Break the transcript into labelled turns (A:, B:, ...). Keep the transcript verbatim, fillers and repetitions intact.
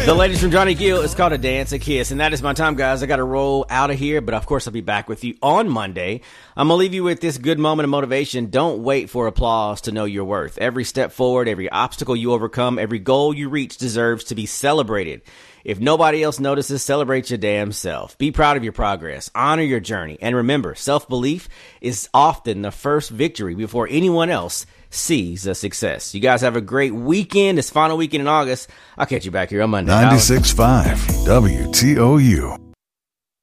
A: The latest from Johnny Gill is called A Dance, A Kiss, and that is my time, guys. I got to roll out of here, but of course I'll be back with you on Monday. I'm going to leave you with this good moment of motivation. Don't wait for applause to know your worth. Every step forward, every obstacle you overcome, every goal you reach deserves to be celebrated. If nobody else notices, celebrate your damn self. Be proud of your progress. Honor your journey. And remember, self-belief is often the first victory before anyone else sees a success. You guys have a great weekend. This final weekend in August. I'll catch you back here on Monday.
B: ninety-six point five W T O U.